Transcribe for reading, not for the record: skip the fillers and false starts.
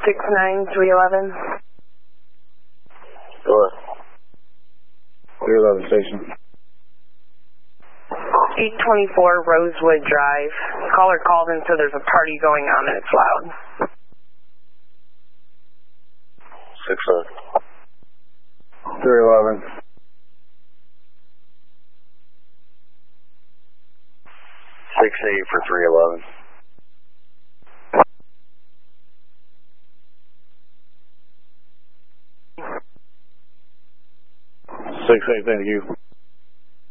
69311. Go ahead. 311 station. 824 Rosewood Drive. Caller called and said there's a party going on and it's loud. 6-9. 311. 6-8 for 311. 6-8, thank you.